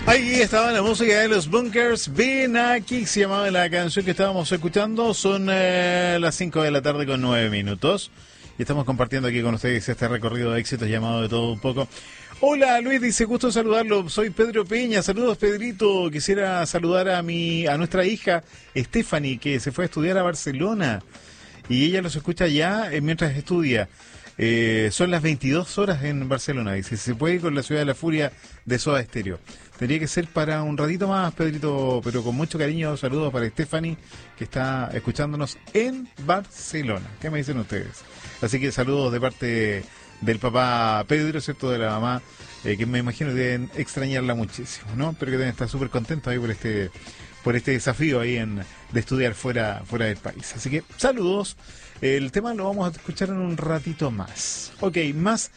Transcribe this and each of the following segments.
Ahí estaba la música de los Bunkers. Ven aquí, se llamaba la canción que estábamos escuchando. Son las 5 de la tarde con 9 minutos. Y estamos compartiendo aquí con ustedes este recorrido de éxitos llamado de todo un poco. Hola, Luis, dice, gusto saludarlo. Soy Pedro Peña. Saludos, Pedrito. Quisiera saludar a nuestra hija Stephanie, que se fue a estudiar a Barcelona. Y ella los escucha ya mientras estudia. Son las 22 horas en Barcelona. Dice, se puede ir con la Ciudad de la Furia de Soda Stereo. Tendría que ser para un ratito más, Pedrito, pero con mucho cariño. Saludos para Stephanie, que está escuchándonos en Barcelona. ¿Qué me dicen ustedes? Así que saludos de parte del papá Pedro, ¿cierto? De la mamá, que me imagino que deben extrañarla muchísimo, ¿no? Pero que deben estar súper contentos ahí por este desafío ahí de estudiar fuera del país. Así que saludos. El tema lo vamos a escuchar en un ratito más. Ok, más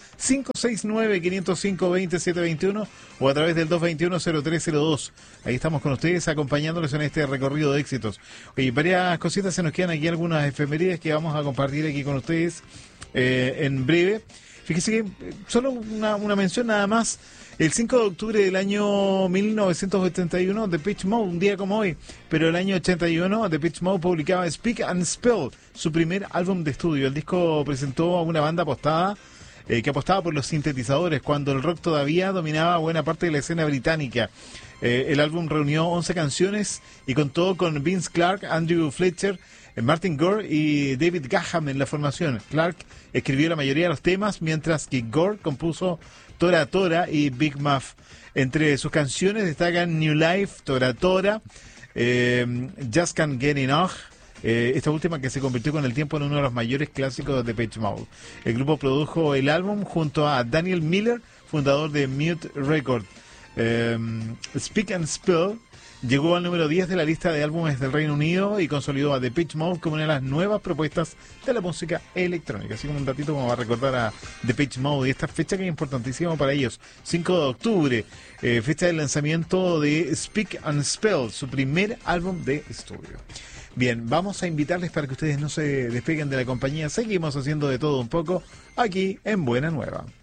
569-505-2721 o a través del 221-0302. Ahí estamos con ustedes acompañándoles en este recorrido de éxitos. Ok, varias cositas se nos quedan aquí, algunas efemérides que vamos a compartir aquí con ustedes en breve. Fíjese que solo una mención nada más. El 5 de octubre del año 1981, Depeche Mode, un día como hoy, pero el año 81, Depeche Mode publicaba Speak and Spell, su primer álbum de estudio. El disco presentó a una banda que apostaba por los sintetizadores, cuando el rock todavía dominaba buena parte de la escena británica. El álbum reunió 11 canciones y contó con Vince Clarke, Andrew Fletcher, Martin Gore y David Gaham en la formación. Clarke escribió la mayoría de los temas, mientras que Gore compuso Tora Tora y Big Muff. Entre sus canciones destacan New Life, Tora Tora, Just Can't Get Enough, esta última que se convirtió con el tiempo en uno de los mayores clásicos de Depeche Mode. El grupo produjo el álbum junto a Daniel Miller, fundador de Mute Records. Speak and Spell llegó al número 10 de la lista de álbumes del Reino Unido y consolidó a Depeche Mode como una de las nuevas propuestas de la música electrónica. Así como un ratito vamos a recordar a Depeche Mode y esta fecha que es importantísima para ellos, 5 de octubre, fecha de lanzamiento de Speak and Spell, su primer álbum de estudio. Bien, vamos a invitarles para que ustedes no se despeguen de la compañía. Seguimos haciendo de todo un poco aquí en Buena Nueva.